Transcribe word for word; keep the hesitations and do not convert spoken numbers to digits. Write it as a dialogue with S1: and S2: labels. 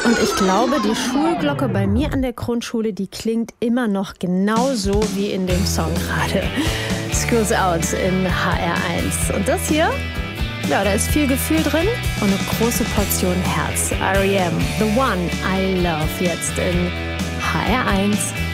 S1: Und ich glaube, die Schulglocke bei mir an der Grundschule, die klingt immer noch genauso wie in dem Song gerade. School's Out in H R eins. Und das hier? Ja, da ist viel Gefühl drin und eine große Portion Herz. R E M, The One I Love, jetzt in H R eins.